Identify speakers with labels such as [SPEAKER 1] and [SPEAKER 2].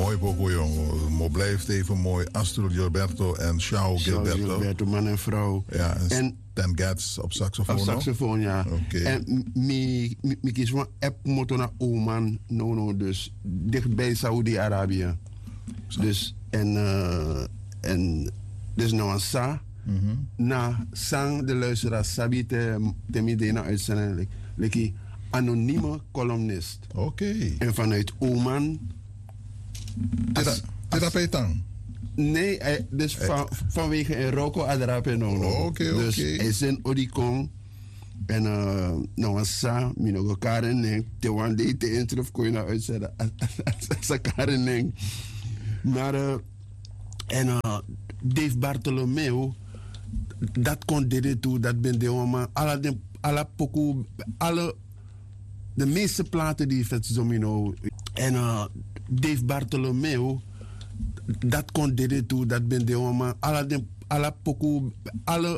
[SPEAKER 1] mooi pokoe, jongen. Mo blijft even mooi. Astro Gilberto en Shao Gilberto.
[SPEAKER 2] Gilberto, man en vrouw.
[SPEAKER 1] Ja, en Stan Getz op saxofoon.
[SPEAKER 2] Op saxofoon, ja.
[SPEAKER 1] Okay.
[SPEAKER 2] En mi kies van app motor naar Oman. No, dus dichtbij Saudi-Arabië. Dus, en dus nou een sa. Na sang de luisteraar Sabi te midden naar uitzending. Like anonieme columnist.
[SPEAKER 1] Oké.
[SPEAKER 2] En vanuit Oman.
[SPEAKER 1] Therapeutan?
[SPEAKER 2] Nee, dus vanwege een Roko Adrape no.
[SPEAKER 1] Oké.
[SPEAKER 2] Dus hij is in Odikon. En nou als sa, minogo Karen Neng. Te one day te intruf kon je nou uitzetten. Als Karen Neng. Maar en Dave Bartolomeo, dat kon dit toe, dat ben de jongen. Alle pokoe, de meeste platen die vet domino. En Dave Bartolomeo, dat kon dit toe, dat ben de jongen. Alle pokoe,